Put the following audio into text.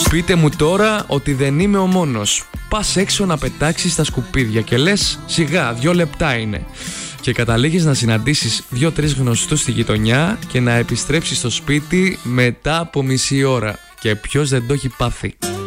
Πείτε μου τώρα ότι δεν είμαι ο μόνος. Πας έξω να πετάξεις τα σκουπίδια και λες σιγά 2 λεπτά είναι. Και καταλήγεις να συναντήσεις 2-3 γνωστούς στη γειτονιά και να επιστρέψεις στο σπίτι μετά από μισή ώρα. Και ποιος δεν το έχει πάθει.